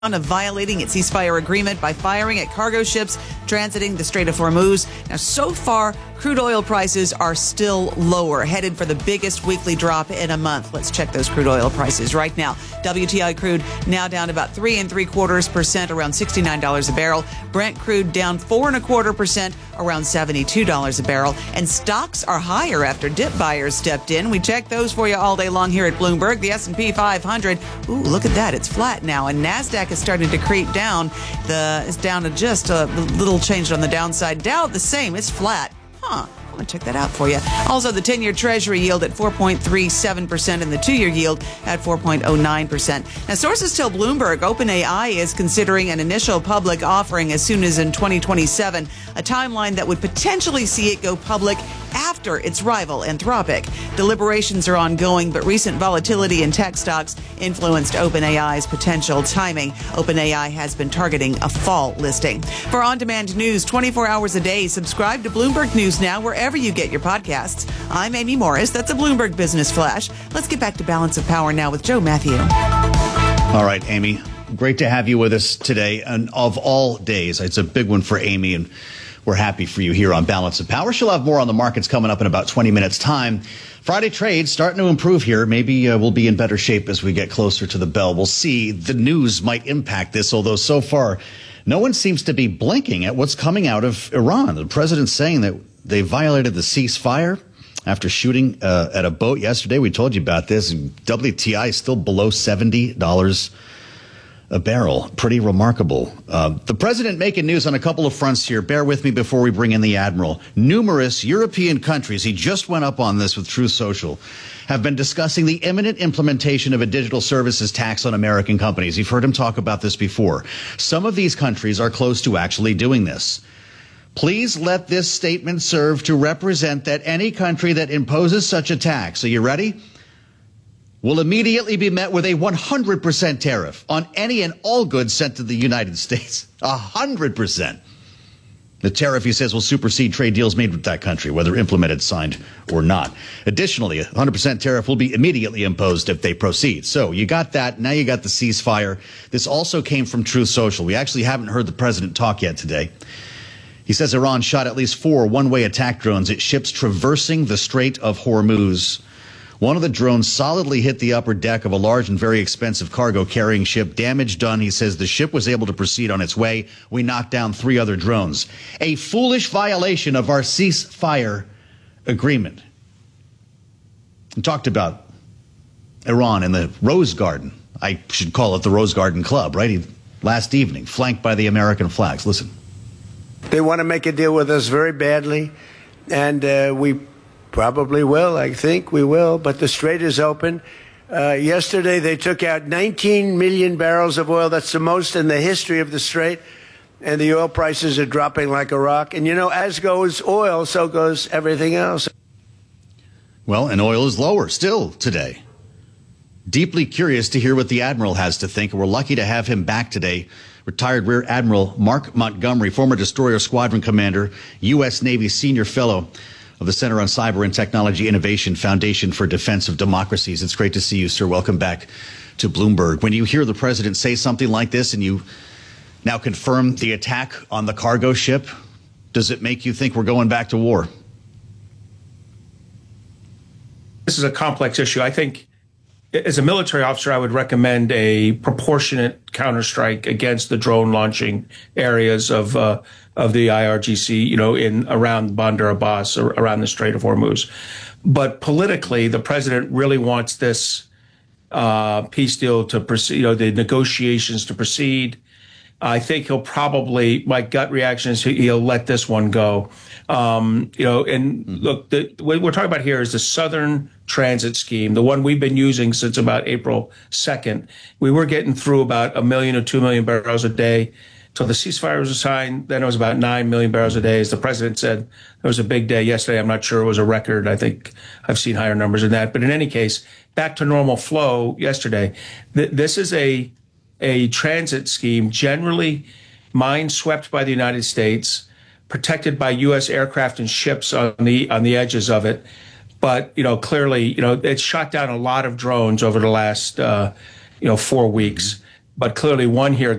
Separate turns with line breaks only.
of violating its ceasefire agreement by firing at cargo ships transiting the Strait of Hormuz. Now, so far, crude oil prices are still lower, headed for the biggest weekly drop in a month. Let's check those crude oil prices right now. WTI crude now down about 3 3/4%, around $69 a barrel. Brent crude down 4 1/4%, around $72 a barrel. And stocks are higher after dip buyers stepped in. We check those for you all day long here at Bloomberg. The S&P 500, ooh, look at that. It's flat now. And NASDAQ is starting to creep down. It's down to just a little change on the downside. Dow, the same. It's flat. I'm going to check that out for you. Also, the 10-year Treasury yield at 4.37% and the 2-year yield at 4.09%. Now, sources tell Bloomberg OpenAI is considering an initial public offering as soon as in 2027, a timeline that would potentially see it go public after its rival, Anthropic. Deliberations are ongoing, but recent volatility in tech stocks influenced OpenAI's potential timing. OpenAI has been targeting a fall listing. For on-demand news 24 hours a day, subscribe to Bloomberg News Now wherever you get your podcasts. I'm Amy Morris. That's a Bloomberg Business Flash. Let's get back to Balance of Power now with Joe Matthew.
All right, Amy. Great to have you with us today. And of all days, it's a big one for Amy, and we're happy for you here on Balance of Power. She'll have more on the markets coming up in about 20 minutes' time. Friday trade starting to improve here. Maybe we'll be in better shape as we get closer to the bell. We'll see. The news might impact this, although so far no one seems to be blinking at what's coming out of Iran. The president's saying that they violated the ceasefire after shooting at a boat yesterday. We told you about this. WTI is still below $70 a barrel. Pretty remarkable. The president making news on a couple of fronts here. Bear with me before we bring in the admiral. Numerous European countries, he just went up on this with Truth Social, have been discussing the imminent implementation of a digital services tax on American companies. You've heard him talk about this before. Some of these countries are close to actually doing this. Please let this statement serve to represent that any country that imposes such a tax, are you ready? Will immediately be met with a 100% tariff on any and all goods sent to the United States. 100%. The tariff, he says, will supersede trade deals made with that country, whether implemented, signed, or not. Additionally, a 100% tariff will be immediately imposed if they proceed. So you got that. Now you got the ceasefire. This also came from Truth Social. We actually haven't heard the president talk yet today. He says Iran shot at least 4 one-way attack drones at ships traversing the Strait of Hormuz. One of the drones solidly hit the upper deck of a large and very expensive cargo carrying ship. Damage done. He says the ship was able to proceed on its way. We knocked down 3 other drones. A foolish violation of our ceasefire agreement. We talked about Iran in the Rose Garden. I should call it the Rose Garden Club, right? Last evening, flanked by the American flags. Listen.
They want to make a deal with us very badly, and we probably will. I think we will, but the strait is open. Yesterday, they took out 19 million barrels of oil. That's the most in the history of the strait, and the oil prices are dropping like a rock. And, you know, as goes oil, so goes everything else.
Well, and oil is lower still today. Deeply curious to hear what the Admiral has to think. We're lucky to have him back today. Retired Rear Admiral Mark Montgomery, former Destroyer Squadron Commander, U.S. Navy Senior Fellow of the Center on Cyber and Technology Innovation Foundation for Defense of Democracies. It's great to see you, sir. Welcome back to Bloomberg. When you hear the president say something like this and you now confirm the attack on the cargo ship, does it make you think we're going back to war?
This is a complex issue. I think as a military officer, I would recommend a proportionate counterstrike against the drone launching areas of the IRGC, you know, in around Bandar Abbas or around the Strait of Hormuz. But politically, the president really wants this peace deal to proceed, you know, the negotiations to proceed. I think he'll probably, my gut reaction is he'll let this one go. You know, and look, what we're talking about here is the Southern Transit Scheme, the one we've been using since about April 2nd. We were getting through about 1 million or 2 million barrels a day till the ceasefire was signed. Then it was about 9 million barrels a day. As the president said, there was a big day yesterday. I'm not sure it was a record. I think I've seen higher numbers than that. But in any case, back to normal flow yesterday. This is a transit scheme, generally mine swept by the United States, protected by U.S. aircraft and ships on the edges of it. But, you know, clearly, you know, it's shot down a lot of drones over the last, 4 weeks. but clearly one here